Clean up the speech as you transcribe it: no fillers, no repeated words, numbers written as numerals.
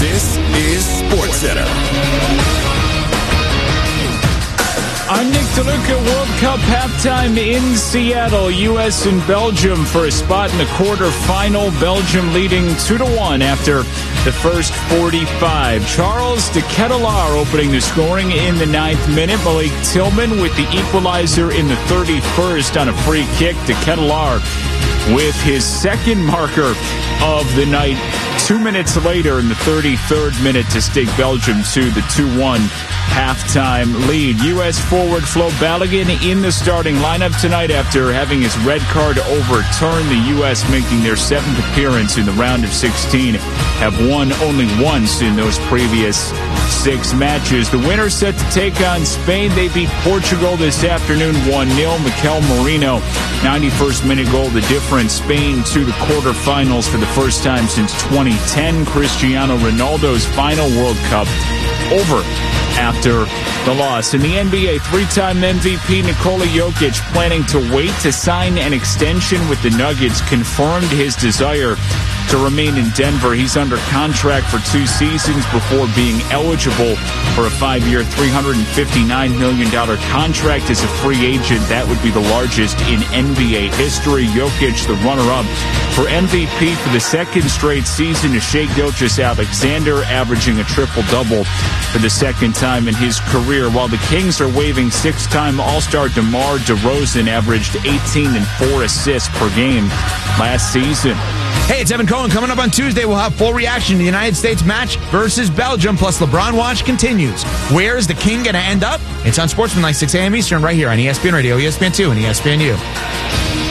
This is SportsCenter. I'm Nick DeLuca. World Cup halftime in Seattle. U.S. and Belgium for a spot in the quarterfinal. Belgium leading 2-1 after the first 45. Charles de Ketelaere opening the scoring in the 9th minute. Malik Tillman with the equalizer in the 31st on a free kick. De Ketelaere with his second marker of the night 2 minutes later in the 33rd minute to stake Belgium to the 2-1 halftime lead. U.S. forward Flo Balogun in the starting lineup tonight after having his red card overturned. The U.S. making their 7th appearance in the round of 16 have won only once in those previous 6 matches. The winner set to take on Spain. They beat Portugal this afternoon 1-0. Mikel Merino, 91st minute goal, the difference. Spain to the quarterfinals for the first time since 2010. Cristiano Ronaldo's final World Cup over after the loss. In the NBA, 3-time MVP Nikola Jokic planning to wait to sign an extension with the Nuggets, confirmed his desire to remain in Denver. He's under contract for 2 seasons before being eligible for a 5-year, $359 million contract as a free agent. That would be the largest in NBA history. Jokic, the runner-up for MVP for the second straight season, to Shai Gilgeous-Alexander, averaging a triple-double for the second time in his career, while the Kings are waving 6-time All-Star DeMar DeRozan averaged 18 and 4 assists per game last season. Hey, it's Evan Cohen. Coming up on Tuesday, we'll have full reaction to the United States match versus Belgium, plus LeBron Watch continues. Where is the King going to end up? It's on Sportsman, like 6 a.m. Eastern, right here on ESPN Radio, ESPN2, and ESPNU.